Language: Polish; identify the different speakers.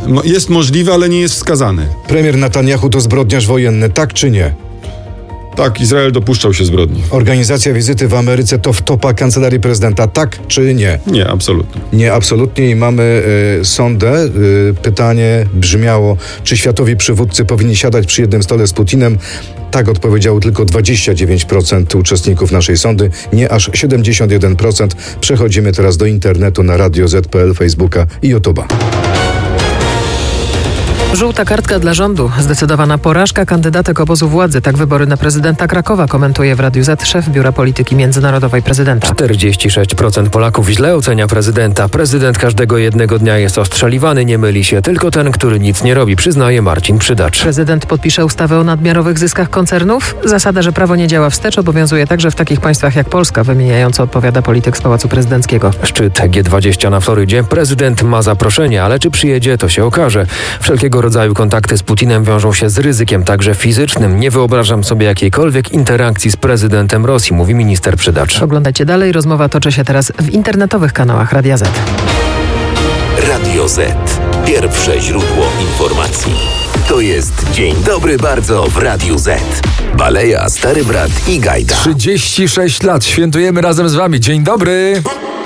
Speaker 1: Jest możliwy, ale nie jest wskazany.
Speaker 2: Premier Netanyahu to zbrodniarz wojenny, tak czy nie?
Speaker 1: Tak, Izrael dopuszczał się zbrodni.
Speaker 2: Organizacja wizyty w Ameryce to wtopa kancelarii prezydenta, tak czy nie?
Speaker 1: Nie, absolutnie.
Speaker 2: Nie, absolutnie. I mamy sondę. Pytanie brzmiało, czy światowi przywódcy powinni siadać przy jednym stole z Putinem? Tak odpowiedziało tylko 29% uczestników naszej sondy, nie aż 71%. Przechodzimy teraz do internetu na Radio Z.pl, Facebooka i YouTube'a.
Speaker 3: Żółta kartka dla rządu. Zdecydowana porażka kandydatek obozu władzy. Tak wybory na prezydenta Krakowa komentuje w Radiu Z szef Biura Polityki Międzynarodowej prezydenta.
Speaker 4: 46% Polaków źle ocenia prezydenta. Prezydent każdego jednego dnia jest ostrzeliwany, nie myli się. Tylko ten, który nic nie robi, przyznaje Marcin Przydacz.
Speaker 3: Prezydent podpisze ustawę o nadmiarowych zyskach koncernów. Zasada, że prawo nie działa wstecz, obowiązuje także w takich państwach jak Polska, wymieniająco odpowiada polityk z Pałacu Prezydenckiego.
Speaker 4: Szczyt G20 na Florydzie. Prezydent ma zaproszenie, ale czy przyjedzie, to się okaże. Wszelkiego rodzaju kontakty z Putinem wiążą się z ryzykiem, także fizycznym. Nie wyobrażam sobie jakiejkolwiek interakcji z prezydentem Rosji, mówi minister Przydacz.
Speaker 3: Oglądajcie dalej. Rozmowa toczy się teraz w internetowych kanałach Radia Z.
Speaker 5: Radio Z. Pierwsze źródło informacji. To jest Dzień Dobry Bardzo w Radiu Z. Baleja, Stary Brat i Gajda.
Speaker 6: 36 lat świętujemy razem z wami. Dzień dobry!